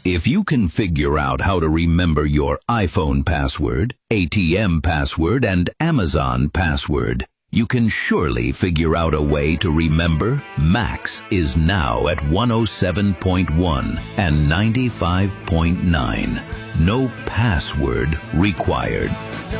If you can figure out how to remember your iPhone password, ATM password, and Amazon password, you can surely figure out a way to remember Max is now at 107.1 and 95.9. No password required.